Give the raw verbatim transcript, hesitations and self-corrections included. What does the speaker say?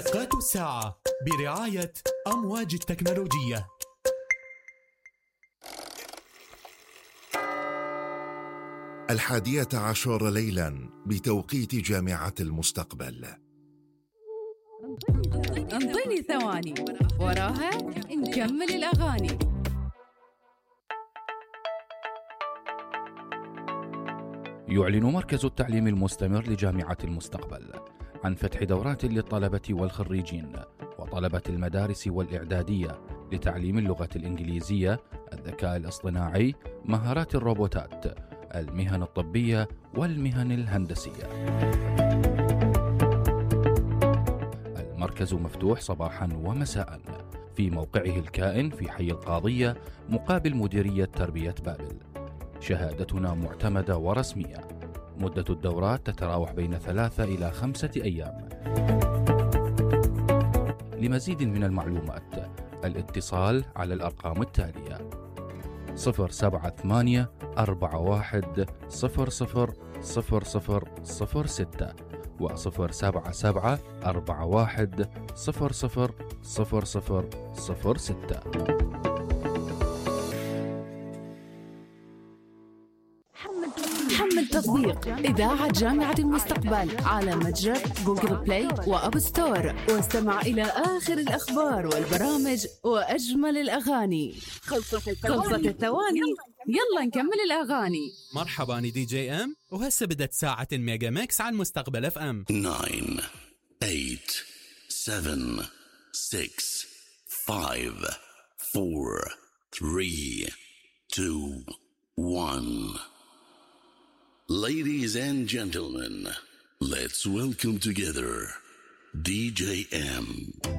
دقات الساعة برعاية أمواج التكنولوجية. الحادية عشر ليلا بتوقيت جامعة المستقبل. انطيني ثواني وراها نكمل الأغاني. يعلن مركز التعليم المستمر لجامعة المستقبل عن فتح دورات للطلبة والخريجين وطلبة المدارس والإعدادية لتعليم اللغة الإنجليزية، الذكاء الاصطناعي، مهارات الروبوتات، المهن الطبية والمهن الهندسية. المركز مفتوح صباحا ومساء في موقعه الكائن في حي القاضية مقابل مديرية تربية بابل. شهادتنا معتمدة ورسمية. مدة الدورات تتراوح بين ثلاثة إلى خمسة أيام. لمزيد من المعلومات الاتصال على الأرقام التالية: صفر سبعة ثمانية أربعة واحد صفر صفر صفر صفر صفر ستة وصفر سبعة سبعة أربعة واحد صفر صفر صفر صفر صفر ستة. حمل تطبيق إذاعة جامعة المستقبل على متجر جوجل بلاي وأب ستور، واستمع إلى آخر الأخبار والبرامج وأجمل الأغاني. خلصت الثواني، يلا نكمل الأغاني. مرحبا، أنا دي جي أم، وهسه بدت ساعة ميجا ميكس عن مستقبل اف ام. nine eight seven six five four three two one. Ladies and gentlemen, let's welcome together D J M.